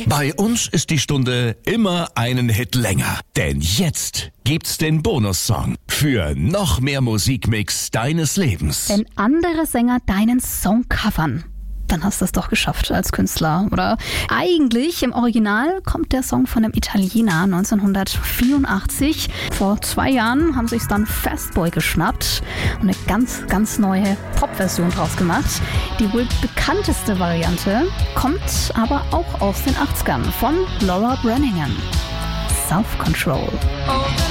Bei uns ist die Stunde immer einen Hit länger. Denn jetzt gibt's den Bonussong für noch mehr Musikmix deines Lebens. Wenn andere Sänger deinen Song covern, dann hast du es doch geschafft als Künstler, oder? Eigentlich, im Original, kommt der Song von einem Italiener 1984. Vor 2 Jahren haben sich's dann Fastboy geschnappt und eine ganz, ganz neue Pop-Version draus gemacht. Die wohl bekannteste Variante kommt aber auch aus den 80ern von Laura Branigan. Self-Control.